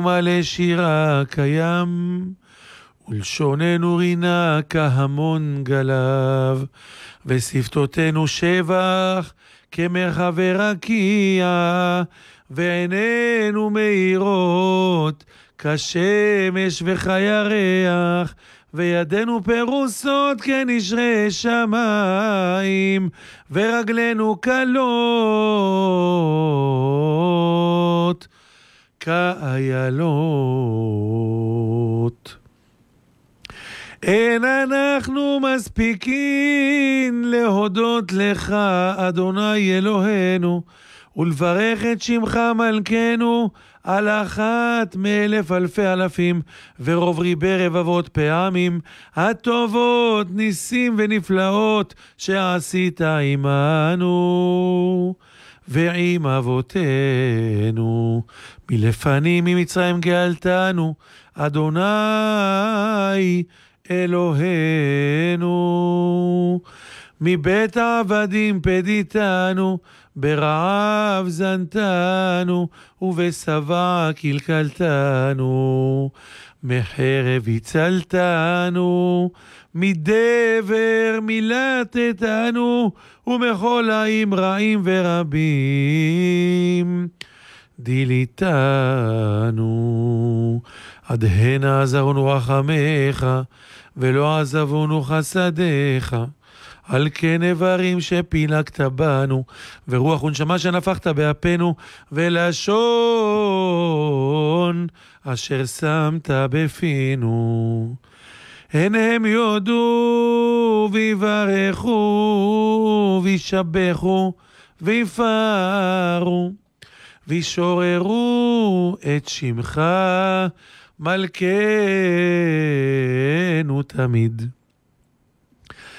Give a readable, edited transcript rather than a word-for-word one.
מלא שירה קיים, ולשוננו רינה כהמון גלב, ושפתותינו שבח כמרחבי רקיע, ועינינו מאירות כשמש וכירח, וידינו פרוסות כנשרי שמיים, ורגלינו קלות כאיילות. אין אנחנו מספיקים להודות לך, אדוני אלוהינו, ולברך את שמך מלכנו על אחת מאלף אלפי אלפים ורוב ריבי רבבות פעמים הטובות, ניסים ונפלאות שעשית עמנו ועם אבותינו. מלפנים ממצרים גאלתנו, אדוני אלוהינו. מבית העבדים פדיתנו, ברעב זנתנו, ובשבע קלקלתנו. מחרב הצלתנו, מדבר מילתתנו, ומכל רעים רעים ורבים דיליתנו. עד הנה עזרונו רחמך, ולא עזבונו חסדיך. על כן איברים שפילגת בנו, ורוח ונשמה שנפחת באפינו, ולשון אשר שמת בפינו. הן הם יודו ויברכו וישבחו ויפארו וישוררו את שמך מלכנו תמיד.